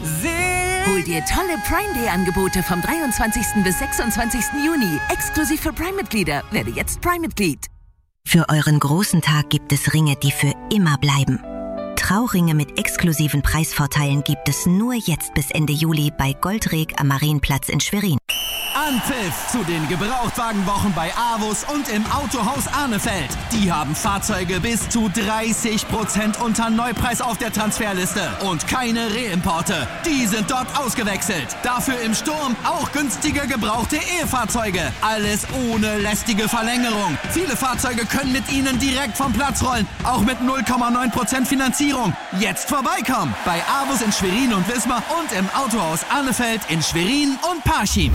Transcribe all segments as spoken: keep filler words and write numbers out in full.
Hol dir tolle Prime Day Angebote vom dreiundzwanzigsten bis sechsundzwanzigsten Juni. Exklusiv für Prime-Mitglieder. Werde jetzt Prime-Mitglied. Für euren großen Tag gibt es Ringe, die für immer bleiben. Trauringe mit exklusiven Preisvorteilen gibt es nur jetzt bis Ende Juli bei Goldreg am Marienplatz in Schwerin. Anpfiff zu den Gebrauchtwagenwochen bei AWUS und im Autohaus Arnefeld. Die haben Fahrzeuge bis zu dreißig Prozent unter Neupreis auf der Transferliste. Und keine Reimporte. Die sind dort ausgewechselt. Dafür im Sturm auch günstige gebrauchte E-Fahrzeuge. Alles ohne lästige Verlängerung. Viele Fahrzeuge können mit ihnen direkt vom Platz rollen. Auch mit null Komma neun Prozent Finanzierung. Jetzt vorbeikommen. Bei AWUS in Schwerin und Wismar und im Autohaus Arnefeld in Schwerin und Parchim.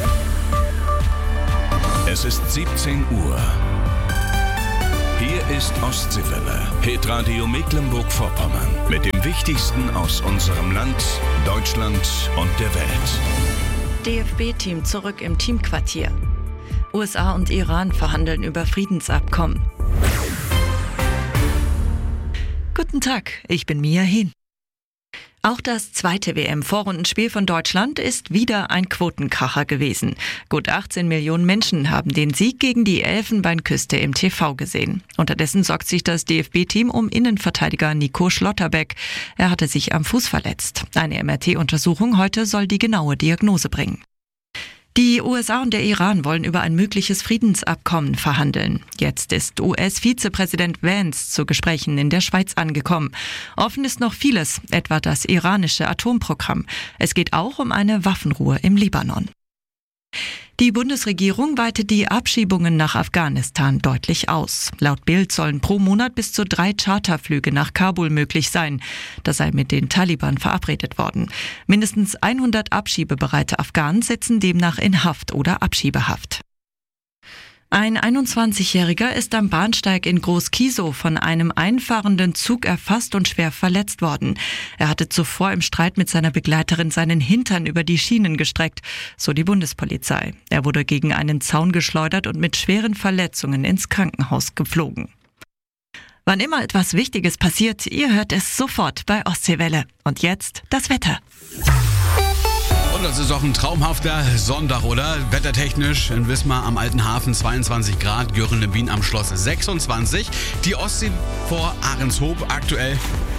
Es ist siebzehn Uhr. Hier ist Ostseewelle, Hitradio Mecklenburg-Vorpommern. Mit dem Wichtigsten aus unserem Land, Deutschland und der Welt. D F B-Team zurück im Teamquartier. U S A und Iran verhandeln über Friedensabkommen. Guten Tag, ich bin Mia Hehn. Auch das zweite W M-Vorrundenspiel von Deutschland ist wieder ein Quotenkracher gewesen. Gut achtzehn Millionen Menschen haben den Sieg gegen die Elfenbeinküste im T V gesehen. Unterdessen sorgt sich das D F B-Team um Innenverteidiger Nico Schlotterbeck. Er hatte sich am Fuß verletzt. Eine M R T-Untersuchung heute soll die genaue Diagnose bringen. Die U S A und der Iran wollen über ein mögliches Friedensabkommen verhandeln. Jetzt ist U S-Vizepräsident Vance zu Gesprächen in der Schweiz angekommen. Offen ist noch vieles, etwa das iranische Atomprogramm. Es geht auch um eine Waffenruhe im Libanon. Die Bundesregierung weitet die Abschiebungen nach Afghanistan deutlich aus. Laut Bild sollen pro Monat bis zu drei Charterflüge nach Kabul möglich sein. Das sei mit den Taliban verabredet worden. Mindestens hundert abschiebebereite Afghanen sitzen demnach in Haft oder Abschiebehaft. Ein einundzwanzigjähriger ist am Bahnsteig in Groß-Kiesow von einem einfahrenden Zug erfasst und schwer verletzt worden. Er hatte zuvor im Streit mit seiner Begleiterin seinen Hintern über die Schienen gestreckt, so die Bundespolizei. Er wurde gegen einen Zaun geschleudert und mit schweren Verletzungen ins Krankenhaus geflogen. Wann immer etwas Wichtiges passiert, ihr hört es sofort bei Ostseewelle. Und jetzt das Wetter. Und das ist auch ein traumhafter Sonntag, oder? Wettertechnisch in Wismar am Alten Hafen zweiundzwanzig Grad, Görinlebin am Schloss sechsundzwanzig. Die Ostsee vor Ahrenshoop aktuell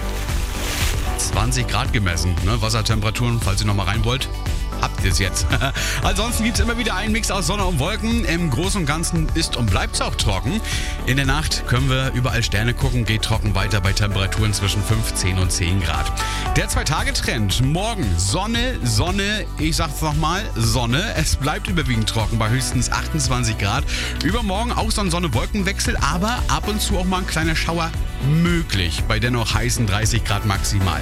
zwanzig Grad gemessen. Ne? Wassertemperaturen, falls ihr noch mal rein wollt. Habt ihr es jetzt. Ansonsten gibt es immer wieder einen Mix aus Sonne und Wolken. Im Großen und Ganzen ist und bleibt es auch trocken. In der Nacht können wir überall Sterne gucken, geht trocken weiter bei Temperaturen zwischen fünfzehn und zehn Grad. Der Zwei-Tage-Trend. Morgen Sonne, Sonne, ich sag's nochmal, Sonne. Es bleibt überwiegend trocken bei höchstens achtundzwanzig Grad. Übermorgen auch so ein Sonne-Wolken-Wechsel, aber ab und zu auch mal ein kleiner Schauer möglich bei dennoch heißen dreißig Grad maximal.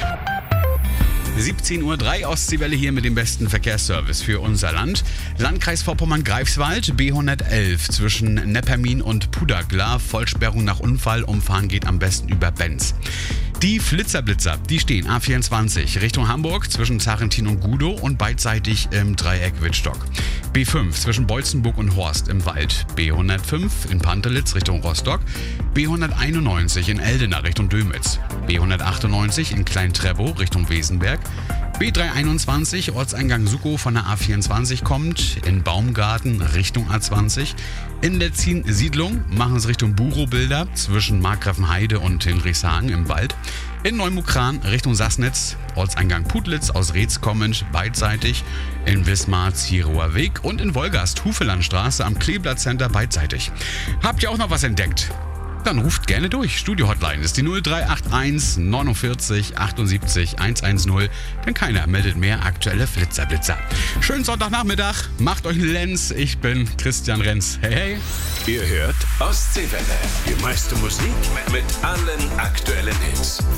siebzehn Uhr drei Ostseewelle hier mit dem besten Verkehrsservice für unser Land. Landkreis Vorpommern-Greifswald, B hundertelf zwischen Neppermin und Pudagla. Vollsperrung nach Unfall, umfahren geht am besten über Benz. Die Flitzerblitzer, die stehen A vierundzwanzig Richtung Hamburg zwischen Zarentin und Gudow und beidseitig im Dreieck Wittstock. B fünf zwischen Beutzenburg und Horst im Wald. B hundertfünf in Pantelitz Richtung Rostock. B hunderteinundneunzig in Eldena Richtung Dömitz. B hundertachtundneunzig in Klein-Treppow Richtung Wesenberg. B dreihunderteinundzwanzig Ortseingang Suckow von der A vierundzwanzig kommt, in Baumgarten Richtung A zwanzig. In Letzin Siedlung machen es Richtung Burow-Bilder zwischen Markgrafenheide und Hinrichshagen im Wald. In Neumukran Richtung Sassnitz, Ortseingang Putlitz aus Reetz kommend, beidseitig. In Wismar Zierower Weg und in Wolgast Hufelandstraße am Kleeblatt-Center beidseitig. Habt ihr auch noch was entdeckt? Dann ruft gerne durch. Studio-Hotline ist die null drei acht eins neunundvierzig achtundsiebzig hundertzehn. Denn keiner meldet mehr aktuelle Flitzerblitzer. Schönen Sonntagnachmittag. Macht euch einen Lenz. Ich bin Christian Renz. Hey, hey. Ihr hört Ostseewelle. Die meiste Musik mit allen aktuellen Hits.